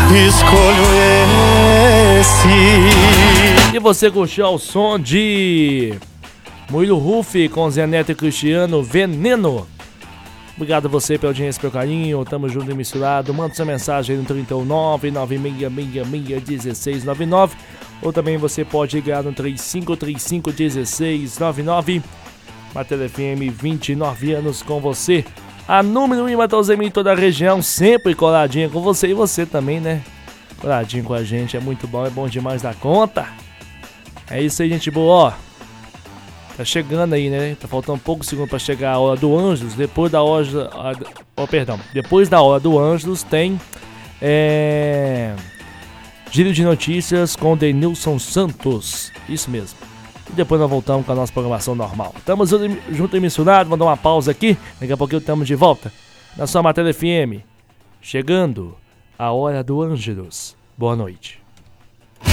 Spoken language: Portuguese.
escolho esse. E você curtiu o som de Murilo Ruff com Zé Neto e Cristiano, Veneno. Obrigado a você pela audiência, pelo carinho. Tamo junto e misturado. Manda sua mensagem aí no 319-9666-1699. Ou também você pode ligar no 3535-1699. Matéria FM, 29 anos com você. A número 1 em Matheusemi em toda a região, sempre coladinha com você. E você também, né? Coladinho com a gente, é muito bom, é bom demais da conta. É isso aí, gente boa, ó. Tá chegando aí, né? Tá faltando poucos segundos pra chegar a hora do Ângelos. Depois da hora... Depois da hora do Ângelos tem... Giro de notícias com Denilson Santos. Isso mesmo. E depois nós voltamos com a nossa programação normal. Tamo junto e misturado. Vamos dar uma pausa aqui. Daqui a pouquinho estamos de volta. Na sua Matéria FM. Chegando a hora do Ângelos. Boa noite.